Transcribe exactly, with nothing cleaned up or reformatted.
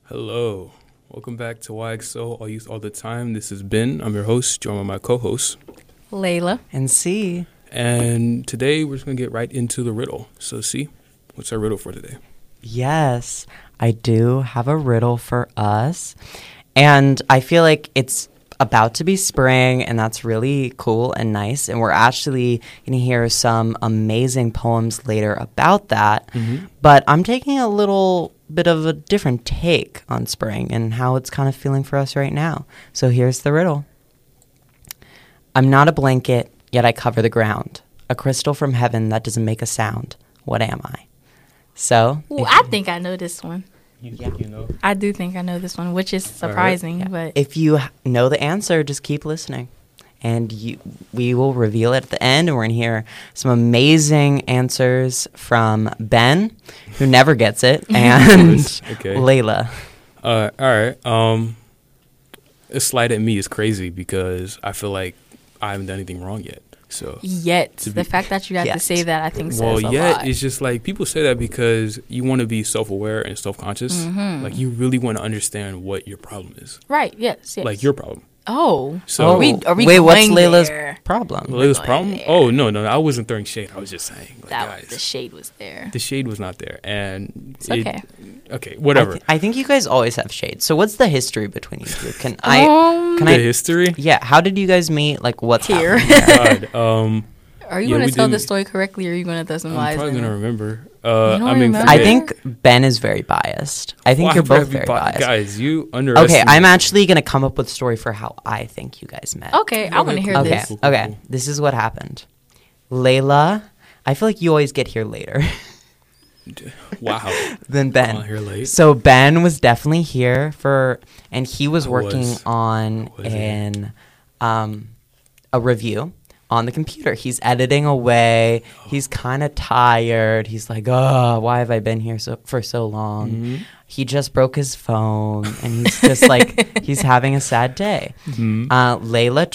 Hello. Welcome back to Y X O, All Youth All the Time. This is Ben. I'm your host, joined by my co-host, Layla. And C. And today we're just going to get right into the riddle. So, C, what's our riddle for today? Yes, I do have a riddle for us. And I feel like it's about to be spring, and that's really cool and nice. And we're actually going to hear some amazing poems later about that. Mm-hmm. But I'm taking a little bit of a different take on spring and how it's kind of feeling for us right now. So here's the riddle. I'm not a blanket, yet I cover the ground. A crystal from heaven that doesn't make a sound. What am I? So, Well, I think I know this one. You think you know? I do think I know this one, which is surprising. Yeah. But If you h- know the answer, just keep listening. And you, we will reveal it at the end, and we're going to hear some amazing answers from Ben, who never gets it, and Okay. Layla. Uh, all right. Um, a slight at me is crazy because I feel like I haven't done anything wrong yet. So, yet, To the be- fact that you had to Yet. say that, I think says well, a yet lot. it's just like people say that because you want to be self-aware and self-conscious. Mhm. Like you really want to understand what your problem is, Right, yes, yes. like your problem. Oh. So- are we, are we Wait, what's going Layla's there? problem? Layla's going problem? there. Oh no, no, I wasn't throwing shade. I was just saying, like, That guys, the shade was there. the shade was not there, and It's it- okay. okay, I, whatever. th- I think you guys always have shade. So what's the history between you two? Can I? Um, Can the I? history. Yeah. How did you guys meet? Like, what's Here. happening? God, um, Are you Yeah, going we to tell the didn't- story correctly, or are you going to throw some I'm lies probably in gonna it? remember. Uh, You don't I mean, remember? I forget. think Ben is very biased. I think Why you're would I both be very bi- biased. Guys, you underestimate. Okay, I'm actually gonna come up with a story for how I think you guys met. Okay, I want to hear cool. Okay, this. Cool, cool, okay. cool. This is what happened. Layla, I feel like you always get here later Wow. than Ben. Ben. here late. So Ben was definitely here for, and he was I working was. on I was, yeah. an um, a review on the computer. He's editing away. He's kind of tired. He's like, oh, why have I been here so for so long? Mhm. He just broke his phone, and he's just like, he's having a sad day. Mhm. Uh, Layla